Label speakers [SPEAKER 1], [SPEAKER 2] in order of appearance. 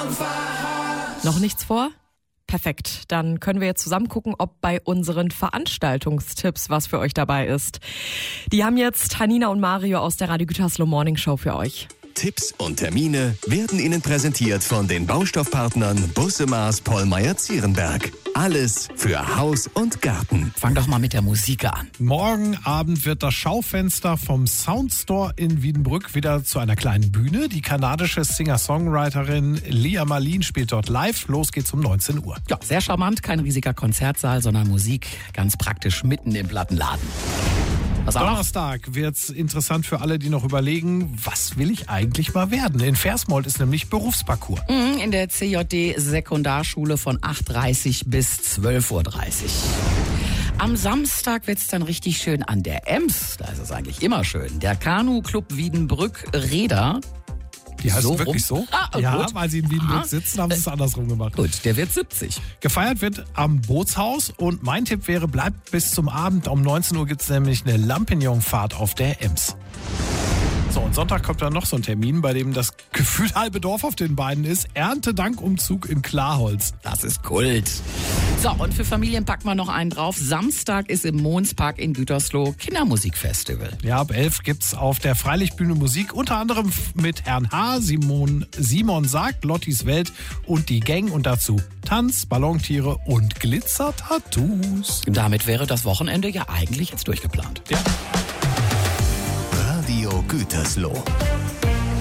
[SPEAKER 1] Noch nichts vor? Perfekt. Dann können wir jetzt zusammen gucken, ob bei unseren Veranstaltungstipps was für euch dabei ist. Die haben jetzt Hanina und Mario aus der Radio Gütersloh Morning Show für euch.
[SPEAKER 2] Tipps und Termine werden Ihnen präsentiert von den Baustoffpartnern Busse-Maß Pollmeyer-Zierenberg. Alles für Haus und Garten.
[SPEAKER 3] Fang doch mal mit der Musik an.
[SPEAKER 4] Morgen Abend wird das Schaufenster vom Soundstore in Wiedenbrück wieder zu einer kleinen Bühne. Die kanadische Singer-Songwriterin Lia Marlin spielt dort live. Los geht's um 19 Uhr.
[SPEAKER 3] Ja, sehr charmant, kein riesiger Konzertsaal, sondern Musik ganz praktisch mitten im Plattenladen. Was auch noch?
[SPEAKER 4] Donnerstag wird's interessant für alle, die noch überlegen, was will ich eigentlich mal werden? In Versmold ist nämlich Berufsparcours.
[SPEAKER 3] In der CJD Sekundarschule von 8:30 bis 12:30 Uhr. Am Samstag wird's dann richtig schön an der Ems. Da ist es eigentlich immer schön. Der Kanu-Club Wiedenbrück-Reda.
[SPEAKER 4] Die heißt
[SPEAKER 3] So
[SPEAKER 4] wirklich
[SPEAKER 3] rum?
[SPEAKER 4] so? Ja,
[SPEAKER 3] gut.
[SPEAKER 4] weil sie in Wiedenbrück sitzen, haben sie es andersrum gemacht.
[SPEAKER 3] Gut, der wird 70.
[SPEAKER 4] Gefeiert wird am Bootshaus und mein Tipp wäre, bleibt bis zum Abend. Um 19 Uhr gibt es nämlich eine Lampignonfahrt auf der Ems. So, und Sonntag kommt dann noch so ein Termin, bei dem das gefühlt halbe Dorf auf den Beinen ist. Erntedankumzug in Klarholz.
[SPEAKER 3] Das ist Kult. So, und für Familien packen wir noch einen drauf. Samstag ist im Monspark in Gütersloh Kindermusikfestival.
[SPEAKER 4] Ja, ab 11 gibt's auf der Freilichtbühne Musik, unter anderem mit Herrn H., Simon sagt, Lottis Welt und die Gang und dazu Tanz, Ballontiere und Glitzer-Tattoos.
[SPEAKER 3] Damit wäre das Wochenende ja eigentlich jetzt durchgeplant.
[SPEAKER 4] Ja.
[SPEAKER 2] Radio Gütersloh.